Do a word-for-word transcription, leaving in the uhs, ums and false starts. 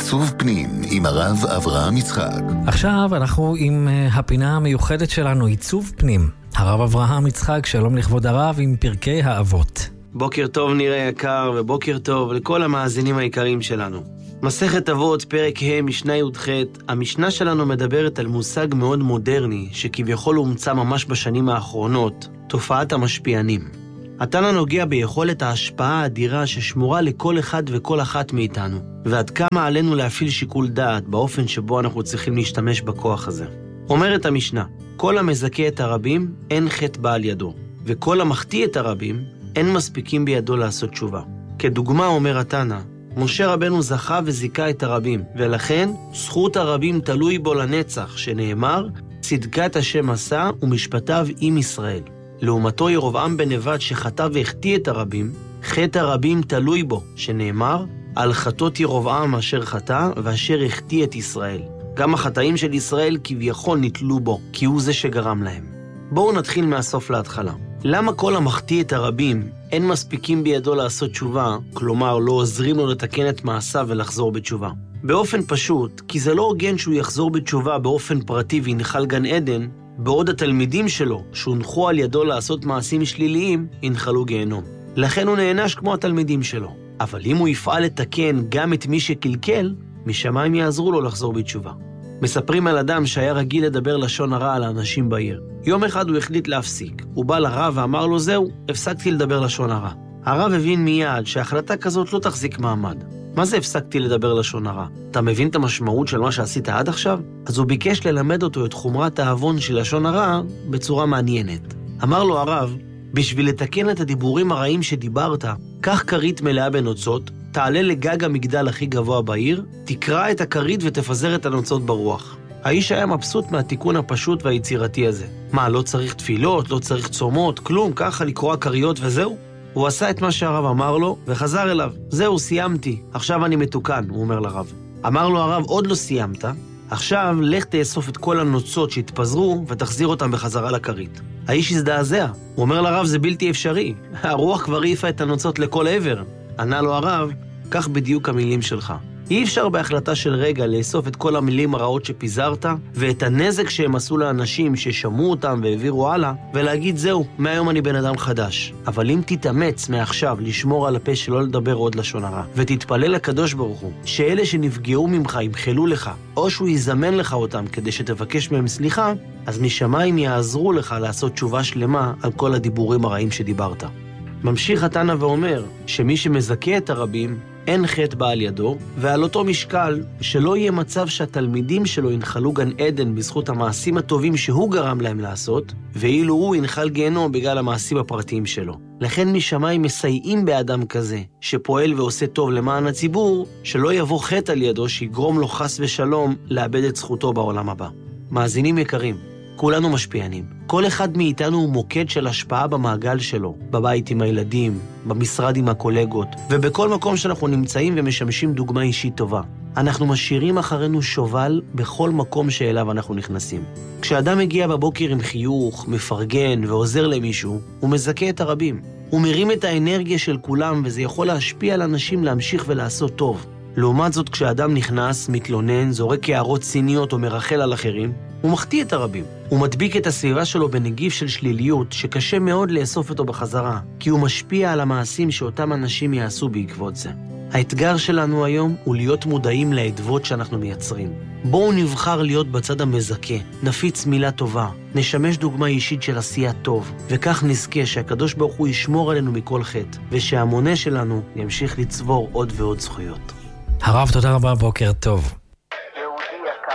עיצוב פנים עם הרב אברהם יצחק. עכשיו אנחנו עם הפינה המיוחדת שלנו, עיצוב פנים. הרב אברהם יצחק, שלום לכבוד הרב עם פרקי האבות. בוקר טוב נראה יקר, ובוקר טוב לכל המאזינים היקרים שלנו. מסכת אבות, פרק ה', משנה י"ח. המשנה שלנו מדברת על מושג מאוד מודרני, שכביכול הומצא ממש בשנים האחרונות, תופעת המשפיענים. התנא נוגע ביכולת ההשפעה האדירה ששמורה לכל אחד וכל אחת מאיתנו, ועד כמה עלינו להפעיל שיקול דעת באופן שבו אנחנו צריכים להשתמש בכוח הזה. אומרת המשנה, כל המזכה את הרבים, אין חטא בא על ידו, וכל המחטיא את הרבים, אין מספיקים בידו לעשות תשובה. כדוגמה אומר התנא, משה רבנו זכה וזיכה את הרבים, ולכן זכות הרבים תלוי בו לנצח, שנאמר, צדקת השם עשה ומשפטיו עם ישראל. לעומתו ירבעם בן נבט שחטא והחטיא את הרבים, חטא הרבים תלוי בו, שנאמר, על חטאות ירבעם אשר חטא ואשר החטיא את ישראל. גם החטאים של ישראל כביכול נתלו בו, כי הוא זה שגרם להם. בואו נתחיל מהסוף להתחלה. למה כל המחטיא את הרבים אין מספיקים בידו לעשות תשובה, כלומר לא עוזרים לו לתקן את מעשיו ולחזור בתשובה? באופן פשוט, כי זה לא הוגן שהוא יחזור בתשובה באופן פרטי וינחל גן עדן, בעוד התלמידים שלו, שהונחו על ידו לעשות מעשים שליליים, ינחלו גיהנום. לכן הוא נענש כמו התלמידים שלו. אבל אם הוא יפעל לתקן גם את מי שקלקל, משמיים יעזרו לו לחזור בתשובה. מספרים על אדם שהיה רגיל לדבר לשון הרע על האנשים בעיר. יום אחד הוא החליט להפסיק. הוא בא לרב ואמר לו, זהו, הפסקתי לדבר לשון הרע. הרב הבין מיד שההחלטה כזאת לא תחזיק מעמד. מה זה הפסקתי לדבר לשון הרע? אתה מבין את המשמעות של מה שעשית עד עכשיו? אז הוא ביקש ללמד אותו את חומרת העוון של לשון הרע בצורה מעניינת. אמר לו הרב, בשביל לתקן את הדיבורים הרעים שדיברת, קח כרית מלאה בנוצות, תעלה לגג המגדל הכי גבוה בעיר, תקרא את הכרית ותפזר את הנוצות ברוח. האיש היה מבסוט מהתיקון הפשוט והיצירתי הזה. מה, לא צריך תפילות, לא צריך צומות, כלום, ככה לקרוא כריות וזהו? הוא עשה את מה שהרב אמר לו וחזר אליו. זהו, סיימתי, עכשיו אני מתוקן, הוא אומר לרב. אמר לו הרב, עוד לא סיימת, עכשיו לך תאסוף את כל הנוצות שהתפזרו ותחזיר אותם בחזרה לכרית. האיש הזדעזע, הוא אומר לרב, זה בלתי אפשרי, הרוח כבר העיפה את הנוצות לכל עבר. ענה לו הרב, כך בדיוק המילים שלך. אי אפשר בהחלטה של רגע לאסוף את כל המילים הרעות שפיזרת, ואת הנזק שהם עשו לאנשים ששמעו אותם והעבירו הלאה, ולהגיד זהו, מהיום אני בן אדם חדש. אבל אם תתאמץ מעכשיו לשמור על הפה שלא לדבר עוד לשון הרע, ותתפלל לקדוש ברוך הוא, שאלה שנפגעו ממך ימחלו לך, או שהוא יזמן לך אותם כדי שתבקש מהם סליחה, אז משמיים יעזרו לך לעשות תשובה שלמה על כל הדיבורים הרעים שדיברת. ממשיך התנא ואומר שמי שמזכה את הרבים, אין חטא בא על ידו, ועל אותו משקל שלא יהיה מצב שהתלמידים שלו ינחלו גן עדן בזכות המעשים הטובים שהוא גרם להם לעשות, ואילו הוא ינחל גיהנום בגלל המעשים הפרטיים שלו. לכן משמיים מסייעים באדם כזה, שפועל ועושה טוב למען הציבור, שלא יבוא חטא על ידו שיגרום לו חס ושלום לאבד את זכותו בעולם הבא. מאזינים יקרים, כולנו משפיענים. כל אחד מאיתנו הוא מוקד של השפעה במעגל שלו, בבית עם הילדים, במשרד עם הקולגות, ובכל מקום שאנחנו נמצאים ומשמשים דוגמה אישית טובה. אנחנו משאירים אחרינו שובל בכל מקום שאליו אנחנו נכנסים. כשאדם מגיע בבוקר עם חיוך, מפרגן ועוזר למישהו, הוא מזכה את הרבים. הוא מרים את האנרגיה של כולם, וזה יכול להשפיע על אנשים להמשיך ולעשות טוב. לעומת זאת, כשאדם נכנס, מתלונן, זורק הערות ציניות או מרחל על אחרים, הוא מחטיא את הרבים. הוא מדביק את הסביבה שלו בנגיף של שליליות שקשה מאוד לאסוף אותו בחזרה, כי הוא משפיע על המעשים שאותם אנשים יעשו בעקבות זה. האתגר שלנו היום הוא להיות מודעים לעדבות שאנחנו מייצרים. בואו נבחר להיות בצד המזכה, נפיץ מילה טובה, נשמש דוגמה אישית של עשייה טוב, וכך נזכה שהקדוש ברוך הוא ישמור עלינו מכל חטא, ושהמונה שלנו ימשיך לצבור עוד ועוד זכויות. הרב, תודה רבה, בוקר טוב.